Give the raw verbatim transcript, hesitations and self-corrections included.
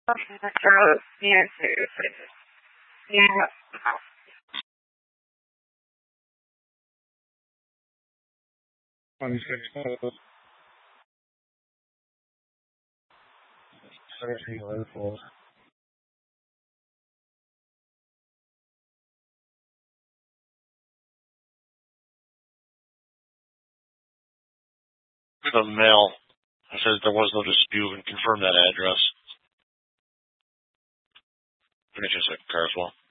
twenty-six, thirteen, eleven, The mail. I said there was no dispute and confirm that address. Let me just check Carswell.